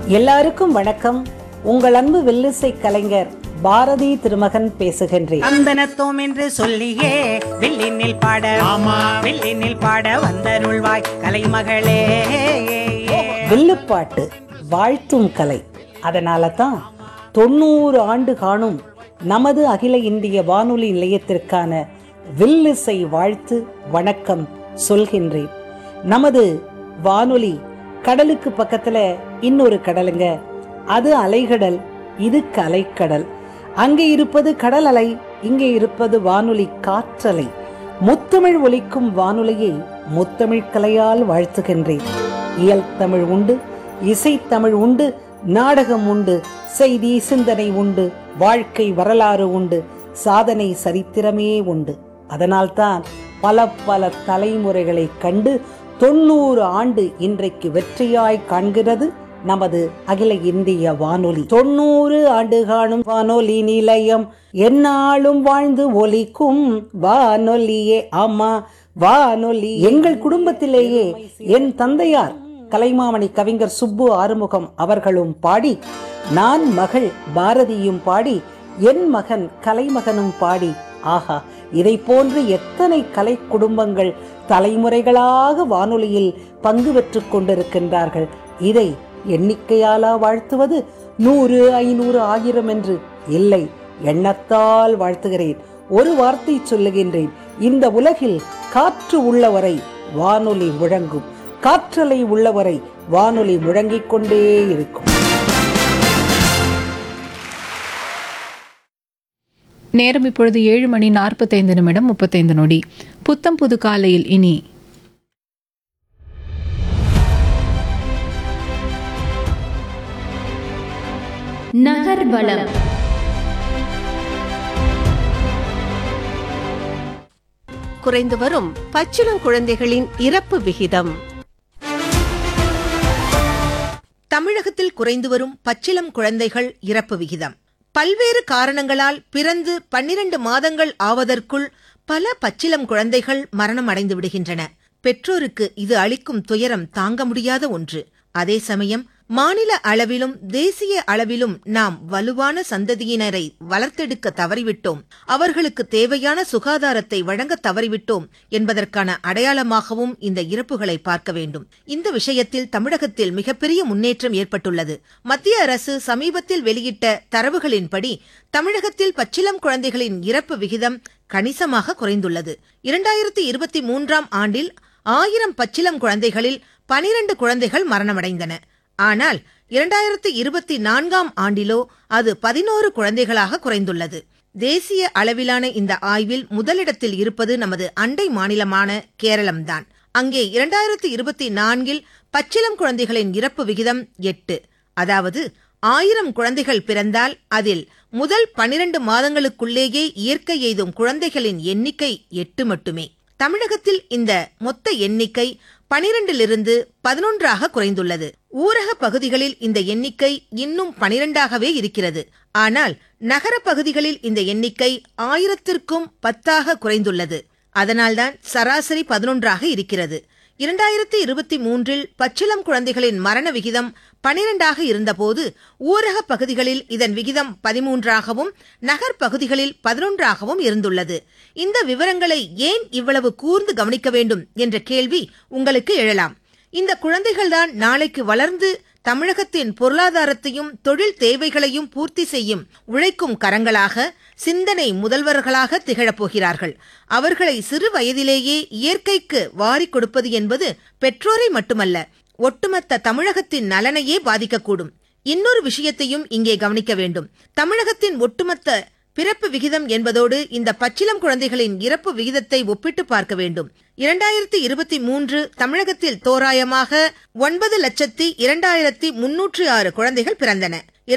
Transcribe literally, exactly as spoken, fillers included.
எல்லாருக்கும் வணக்கம். உங்கள் அன்பு வில்லிசை கலைஞர் பாரதி திருமகன் பேசுகின்றேன். அந்தனத்தோம் என்று சொல்லியே வில்லினில் பாட வில்லினில் பாட வந்தருள்வாய் கலைமகளே. வில்லுப்பாட்டு வாழ்த்தும் கலை. அதனால தான் தொண்ணூறு ஆண்டு காணும் நமது அகில இந்திய வானொலி நிலையத்திற்கான வில்லிசை வாழ்த்து வணக்கம் சொல்கின்றேன். நமது வானொலி கடலுக்கு பக்கத்துல இன்னொரு கடலுங்க. அது அலைகடல், இது கலைக்கடல். அங்கே இருப்பது கடல் அலை, இங்கே இருப்பது வானொலி காற்றலை. முத்தமிழ் ஒலிக்கும் வானொலியை முத்தமிழ் கலையால் வாழ்த்துகின்றேன். இயல் தமிழ் உண்டு, இசைத்தமிழ் உண்டு, நாடகம் உண்டு, செய்தி சிந்தனை உண்டு, வாழ்க்கை வரலாறு உண்டு, சாதனை சரித்திரமே உண்டு. அதனால்தான் பல பல தலைமுறைகளை கண்டு தொண்ணூறு ஆண்டு இன்றைக்கு வெற்றியாய் காண்கிறது நமது அகில இந்திய வானொலி. தொண்ணூறு ஆண்டு காணும் வானொலி நிலையம், எந்நாளும் வாழ்ந்து ஒலிக்கும் வானொலியே. ஆமா, வானொலி. எங்கள் குடும்பத்திலேயே என் தந்தையார் கலைமாமணி கவிஞர் சுப்பு ஆறுமுகம் அவர்களும் பாடி, நான் மகள் பாரதியும் பாடி, என் மகன் கலைமகனும் பாடி, ஆஹா, இதை போன்று எத்தனை கலை குடும்பங்கள் தலைமுறைகளாக வானொலியில் பங்கு பெற்றுக் கொண்டிருக்கின்றார்கள். இதை எண்ணிக்கையாலா வாழ்த்துவது? நூறு, ஐநூறு, ஆயிரம் என்று இல்லை, எண்ணத்தால் வாழ்த்துகிறேன். ஒரு வார்த்தை சொல்லுகின்றேன், இந்த உலகில் காற்று உள்ளவரை வானொலி முழங்கும், காற்றலை உள்ளவரை வானொலி முழங்கிக் கொண்டே இருக்கும். நேரம் இப்பொழுது ஏழு மணி நாற்பத்தைந்து நிமிடம் முப்பத்தைந்து நொடி. புத்தம் புது காலையில் இனி நகர்வலம். குறைந்து வரும் பச்சிளங்குழந்தைகளின் இறப்பு விகிதம். தமிழகத்தில் குறைந்து வரும் பச்சிளம் குழந்தைகள் இறப்பு விகிதம் பல்வேறு காரணங்களால் பிறந்து பன்னிரண்டு மாதங்கள் ஆவதற்குள் பல பச்சிளம் குழந்தைகள் மரணம் அடைந்து விடுகின்றன. பெற்றோருக்கு இது அளிக்கும் துயரம் தாங்க முடியாத ஒன்று. அதே சமயம் மாநில அளவிலும் தேசிய அளவிலும் நாம் வலுவான சந்ததியினரை வளர்த்தெடுக்க தவறிவிட்டோம், அவர்களுக்கு தேவையான சுகாதாரத்தை வழங்க தவறிவிட்டோம் என்பதற்கான அடையாளமாகவும் இந்த இறப்புகளை பார்க்க வேண்டும். இந்த விஷயத்தில் தமிழகத்தில் மிகப்பெரிய முன்னேற்றம் ஏற்பட்டுள்ளது. மத்திய அரசு சமீபத்தில் வெளியிட்ட தரவுகளின்படி தமிழகத்தில் பச்சிளம் குழந்தைகளின் இறப்பு விகிதம் கணிசமாக குறைந்துள்ளது. இரண்டாயிரத்தி இருபத்தி மூன்றாம் ஆண்டில் ஆயிரம் பச்சிளம் குழந்தைகளில் பனிரண்டு குழந்தைகள் மரணமடைந்தன. ஆனால் இரண்டாயிரத்தி இருபத்தி நான்காம் ஆண்டிலோ அது பதினோரு குழந்தைகளாக குறைந்துள்ளது. தேசிய அளவிலான இந்த ஆய்வில் முதலிடத்தில் இருப்பது நமது அண்டை மாநிலமான கேரளம்தான். அங்கே இரண்டாயிரத்தி இருபத்தி நான்கில் பச்சிளம் குழந்தைகளின் இறப்பு விகிதம் எட்டு. அதாவது ஆயிரம் குழந்தைகள் பிறந்தால் அதில் முதல் பனிரண்டு மாதங்களுக்குள்ளேயே இயற்கை எய்தும் குழந்தைகளின் எண்ணிக்கை எட்டு மட்டுமே. தமிழகத்தில் இந்த மொத்த எண்ணிக்கை பனிரெண்டிலிருந்து பதினொன்றாக குறைந்துள்ளது. ஊரக பகுதிகளில் இந்த எண்ணிக்கை இன்னும் பனிரெண்டாகவே இருக்கிறது. ஆனால் நகர பகுதிகளில் இந்த எண்ணிக்கை ஆயிரத்திற்கும் பத்தாக குறைந்துள்ளது. அதனால்தான் சராசரி பதினொன்றாக இருக்கிறது. இரண்டாயிரத்தி இருபத்தி மூன்றில் பச்சிளம் குழந்தைகளின் மரண விகிதம் பனிரெண்டாக இருந்தபோது ஊரக பகுதிகளில் இதன் விகிதம் பதிமூன்றாகவும் நகர் பகுதிகளில் பதினொன்றாகவும் இருந்துள்ளது. இந்த விவரங்களை ஏன் இவ்வளவு கூர்ந்து கவனிக்க வேண்டும் என்ற கேள்வி உங்களுக்கு எழலாம். இந்த குழந்தைகள்தான் நாளைக்கு வளர்ந்து தமிழகத்தின் பொருளாதாரத்தையும் தொழில் தேவைகளையும் பூர்த்தி செய்யும் உழைக்கும் கரங்களாக, சிந்தனை முதல்வர்களாக திகழப்போகிறார்கள். அவர்களை சிறு வயதிலேயே இயற்கைக்கு வாரி கொடுப்பது என்பது பெற்றோரை மட்டுமல்ல, ஒட்டுமொத்த தமிழகத்தின் நலனையே பாதிக்கக்கூடும். இன்னொரு விஷயத்தையும் இங்கே கவனிக்க வேண்டும். தமிழகத்தின் ஒட்டுமொத்த பிறப்பு விகிதம் என்பதோடு இந்த பச்சிளம் குழந்தைகளின் இறப்பு விகிதத்தை ஒப்பிட்டு பார்க்க வேண்டும். இரண்டாயிரத்தி இருபத்தி மூன்று தமிழகத்தில் தோராயமாக ஒன்பது லட்சத்தி இரண்டாயிரத்தி முன்னூற்று ஆறு குழந்தைகள் பிறந்தன.